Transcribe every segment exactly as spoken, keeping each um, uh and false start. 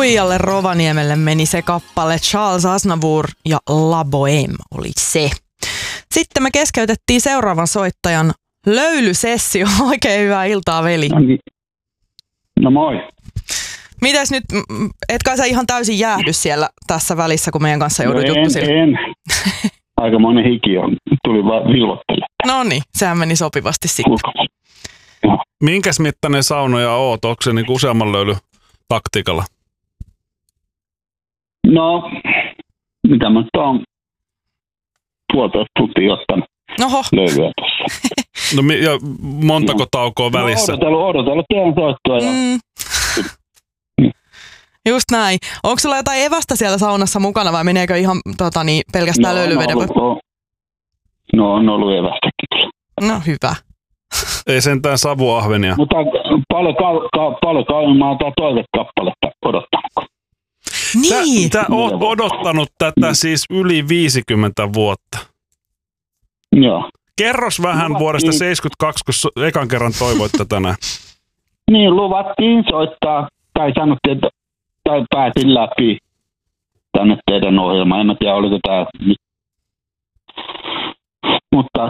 Nuijalle Rovaniemelle meni se kappale. Charles Aznavour ja La Bohème oli se. Sitten me keskeytettiin seuraavan soittajan löylysessio. Oikein hyvää iltaa, veli. No, niin. No moi. Mitäs nyt, et kai sä ihan täysin jäähdy siellä tässä välissä, kun meidän kanssa joudut no juttu sille? En, en. Aikamoinen hiki on. Tuli vaan vilvottele. No niin, sehän meni sopivasti sitten. No. Minkäs mittainen saunoja oot? Onko se niinku useamman löyly taktiikalla? No, mitä mä nyt oon puolitoista tuntia ottanut Oho. löylyä tuossa. No ja montako no. taukoa välissä? No, odotellut, odotellut teidän soittoa. Ja... Mm. Just näin. Onko sulla jotain evästä siellä saunassa mukana vai meneekö ihan tota, niin, pelkästään no, löylyveden? On ollut, no on ollut evästäkin. No hyvä. Ei sentään savuahvenia. Mutta paljon, ka- ka- paljon kauemmin mä oon tää toivekappaletta odottanut. Niin. Sä, sä oot odottanut tätä siis yli viisikymmentä vuotta. Joo. Kerros vähän luvattiin, vuodesta seitsemänkymmentäkaksi, kun so, ekan kerran toivoit tänään. Niin, luvattiin soittaa, tai sanottiin, että tai pääsin läpi tänne teidän ohjelmaan. En mä tiedä, oliko tää nyt. Mutta...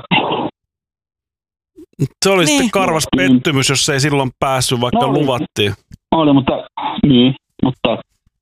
Se oli niin. Sitten karvas niin. pettymys, jos ei silloin päässyt, vaikka no, luvattiin. Oli, mutta... Niin, mutta...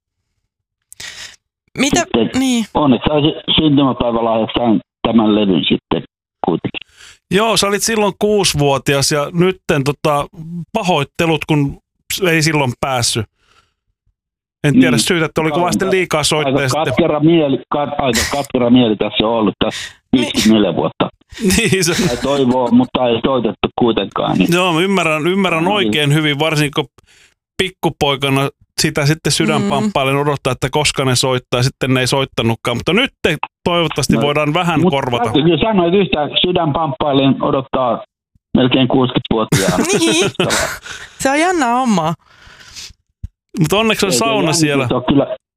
Mitä? Sitten, niin. Onneksi sain syntymäpäivälahjaksi sain tämän levyn sitten kuitenkin. Joo, sä olit silloin kuusivuotias ja nytten tota, pahoittelut, kun ei silloin päässyt. En tiedä mm. syytä, että oliko vaan sitten liikaa soitteja. Aika katkera mieli, kat, aika katkera mieli tässä on ollut tässä viisikymmentäneljä vuotta. Niin se... Tai toivoo, mutta ei soitettu kuitenkaan. Niin. Joo, mä ymmärrän, ymmärrän no, oikein niin. hyvin, varsinkin kun pikkupoikana sitä sitten sydänpamppailin mm. odottaa, että koska ne soittaa, sitten ne ei soittanutkaan. Mutta nyt toivottavasti no, voidaan vähän mutta korvata. Kyllä sanoit yhtä, sydänpamppailin odottaa melkein kuusikymmentävuotiaana. Niin, se on jännää hommaa. Mutta onneksi on ei, sauna ei, siellä. On kyllä,